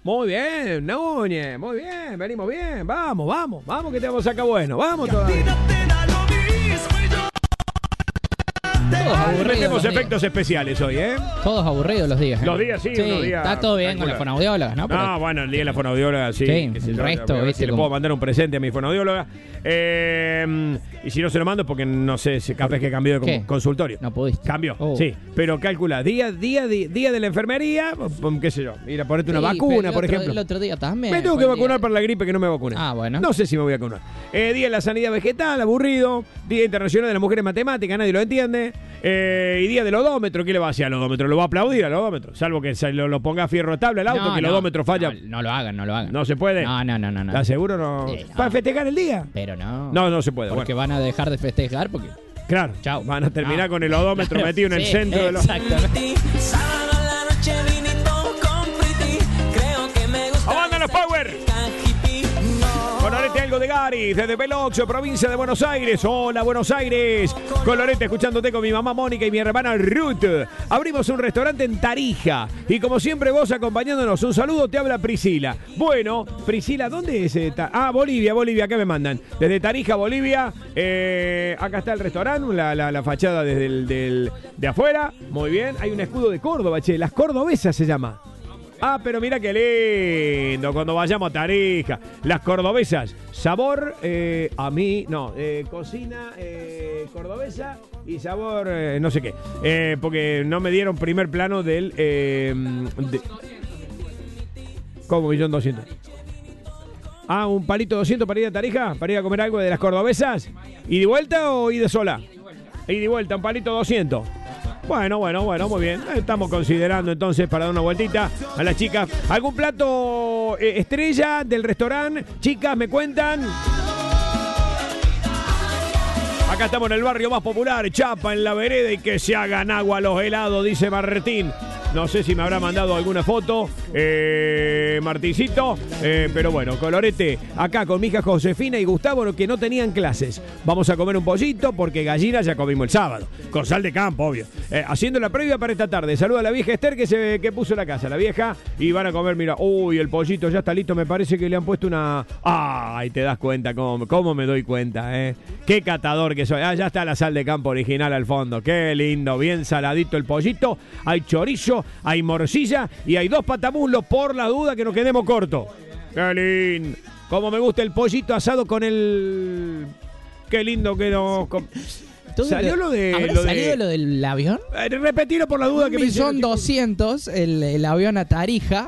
Muy bien, Núñez, muy bien, venimos bien, vamos, que te vamos acá bueno, vamos todavía. Todos aburridos. Metemos los efectos días. especiales hoy, ¿eh? Todos aburridos los días. Los días sí, unos días está todo bien con la calculados. fonoaudióloga, ¿no? Pero Ah, bueno, el día de la fonoaudióloga, sí. Sí, qué sé el yo, resto, a ver ¿viste? si le Como- puedo mandar un presente a mi fonoaudióloga. Y si no se lo mando, porque no sé, si capaz que cambió de ¿Qué? consultorio. no pudiste. Cambió, Oh. sí. Pero calcula, día de la enfermería, qué sé yo, ir a ponerte una Sí, vacuna, pero por el ejemplo. otro día también. Me tengo fue que el día vacunar de- para la gripe que no me vacuné. Ah, bueno. No sé si me voy a vacunar. Día de la sanidad vegetal, aburrido. Día internacional de la mujer en matemática, nadie lo entiende. Y día del odómetro, ¿qué le va a hacer al odómetro? ¿Lo va a aplaudir al odómetro? Salvo que lo ponga a fierro tabla el auto, que el odómetro falla. No lo hagan, no lo hagan. No se puede. No. ¿Estás seguro? No. Sí, no. ¿Para festejar el día? Pero no. No se puede. Porque Bueno, van a dejar de festejar porque... claro. Chao. Van a terminar No. con el odómetro Claro, metido en el sí, centro de los. Exactamente. Sábado a la noche vinito con Pretty. Creo que me gusta. ¡Aguanta los Power! Colorete algo de Garis, desde Peloxo, provincia de Buenos Aires. Hola, Buenos Aires. Colorete, escuchándote con mi mamá Mónica y mi hermana Ruth. Abrimos un restaurante en Tarija. Y como siempre, vos acompañándonos. Un saludo, te habla Priscila. Bueno, Priscila, ¿dónde es? Bolivia, acá me mandan. Desde Tarija, Bolivia. Acá está el restaurante, la fachada desde de afuera. Muy bien. Hay un escudo de Córdoba, che. Las Cordobesas se llama. Ah, pero mira qué lindo cuando vayamos a Tarija. Las cordobesas. Sabor, cocina cordobesa y sabor, no sé qué. Porque no me dieron primer plano del... ¿Cómo? 1.200.000. Ah, un palito 200 para ir a Tarija, para ir a comer algo de las cordobesas. ¿Y de vuelta o y de sola? Y de vuelta, un palito 200. Bueno, muy bien. Estamos considerando entonces para dar una vueltita a las chicas. ¿Algún plato estrella del restaurante? Chicas, ¿me cuentan? Acá estamos en el barrio más popular, Chapa, en la vereda, y que se hagan agua los helados, dice Martín. No sé si me habrá mandado alguna foto, Martincito, pero bueno, Colorete, acá con mi hija Josefina y Gustavo, que no tenían clases. Vamos a comer un pollito porque gallina ya comimos el sábado, con sal de campo, obvio. Haciendo la previa para esta tarde. Saluda a la vieja Esther que puso la casa, la vieja, y van a comer, mira, uy, el pollito ya está listo, me parece que le han puesto una... Ay, te das cuenta cómo me doy cuenta, Qué catador que soy. Ah, ya está la sal de campo original al fondo, qué lindo, bien saladito el pollito, hay chorizo, hay morcilla y hay 2 patamuslos por la duda que nos quedemos cortos. Qué lindo. Como me gusta el pollito asado con el... Qué lindo que nos... ¿Salió lo de...? ¿Habrá salido lo del avión? Repetilo por la duda que me hicieron. 1.200.000 el avión a Tarija.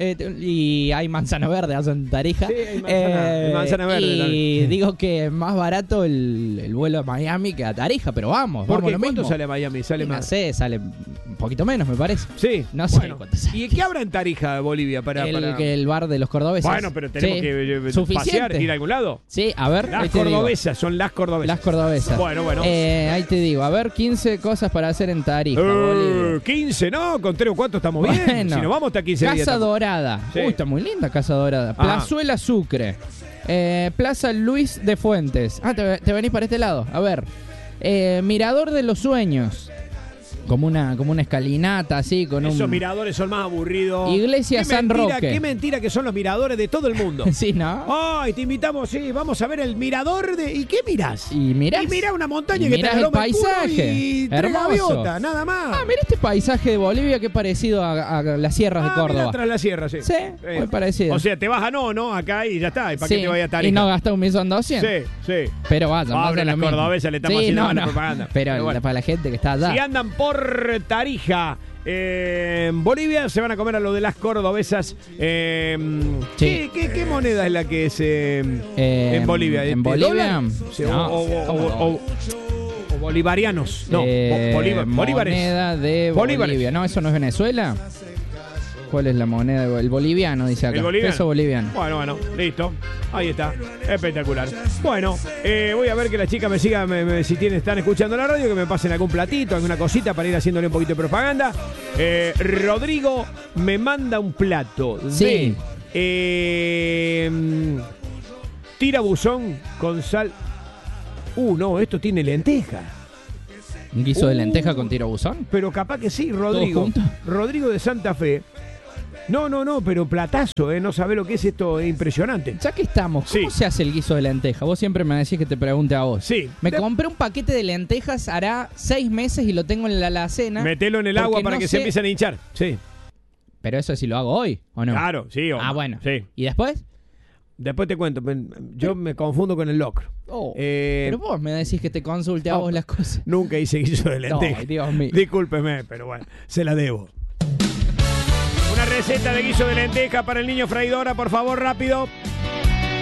Y hay manzana verde en Tarija. Sí, hay manzana verde Y también. digo que es más barato el vuelo a Miami que a Tarija, pero vamos ¿Por qué? lo ¿Cuánto mismo. sale a Miami? ¿Sale Y no más? sé, sale un poquito menos, me parece. Sí. No sé cuánto sale. ¿Y qué habrá en Tarija, Bolivia? El bar de los cordobeses. Bueno, pero tenemos Sí. que Suficiente. pasear, ir a algún lado. Sí, a ver. Las ahí te digo. cordobesas, son las cordobesas. Las cordobesas. Bueno. Ahí te digo, a ver, 15 cosas para hacer en Tarija, Bolivia. 15, ¿no? Con 3 o 4 estamos bien. Bueno. Si nos vamos hasta 15 días. Casa estamos- Dorada. Sí. Uy, está muy linda Casa Dorada. Ah. Plazuela Sucre. Plaza Luis de Fuentes. Ah, te venís para este lado. A ver. Mirador de los Sueños. Como una escalinata así, con Esos un... miradores son más aburridos. Iglesia Qué San mentira, Roque. Qué mentira que son los miradores de todo el mundo. Sí, ¿no? Ay, te invitamos, sí, vamos a ver el mirador de... ¿Y qué mirás? Y mirás. Y mirá una montaña Y que mirás está en el loma oscuro paisaje. y 3 Hermoso. gaviotas, nada más. Ah, mira este paisaje de Bolivia que es parecido a las sierras de Córdoba. Mirá tras la sierra, sí. Sí, muy parecido. O sea, te vas a no, acá y ya está. ¿Y para Sí, qué te vaya a estar? y no gasta 1.200.000. Sí. Pero vaya, Pobre las cordobesas, le estamos haciendo mala propaganda. Pero Pero bueno. para la gente que está allá. Si andan por Tarija, en Bolivia, se van a comer a lo de las cordobesas. Sí. ¿Qué moneda es la que es en Bolivia? ¿En Bolivia? ¿Dólar? Sí, No, o bolivarianos. No, bolívares. Moneda de Bolívares. Bolivia. No, eso no es Venezuela. ¿Cuál es la moneda? El boliviano, dice acá. ¿El boliviano? Peso boliviano. Bueno, listo. Ahí está. Espectacular. Bueno, voy a ver que las chicas me sigan, si están escuchando la radio, que me pasen algún platito, alguna cosita para ir haciéndole un poquito de propaganda. Rodrigo me manda un plato Sí. de tirabuzón con sal. No, esto tiene lenteja. ¿Un guiso de lenteja con tiro buzón? Pero capaz que sí, Rodrigo. junto? Rodrigo de Santa Fe. No, pero platazo, no sabe lo que es esto, es impresionante. Ya que estamos, ¿cómo Sí. se hace el guiso de lenteja? Vos siempre me decís que te pregunte a vos. Sí. Me compré un paquete de lentejas hará 6 meses y lo tengo en la alacena. Metelo en el porque agua para no que se sé- empiecen a hinchar. Sí. Pero eso es si lo hago hoy, ¿o no? Claro, sí. Ah, bueno. Sí. ¿Y después? Después te cuento. Yo me confundo con el locro. Oh, Eh, pero vos me decís que te consulte a oh, vos las cosas. Nunca hice guiso de lenteja. Ay, Dios mío. Discúlpeme, pero bueno, se la debo. Una receta de guiso de lenteja para el niño Fraidora, por favor, rápido.